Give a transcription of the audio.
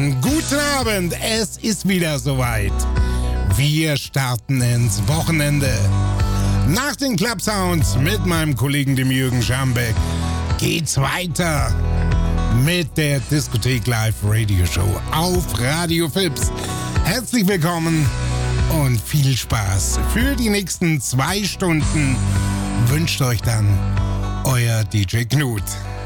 Guten Abend, es ist wieder soweit. Wir starten ins Wochenende. Nach den Club Sounds mit meinem Kollegen dem Jürgen Schambeck geht's weiter mit der Diskothek Live Radio Show auf Radio Fips. Herzlich willkommen und viel Spaß. Für die nächsten 2 Stunden wünscht euch dann euer DJ Knut.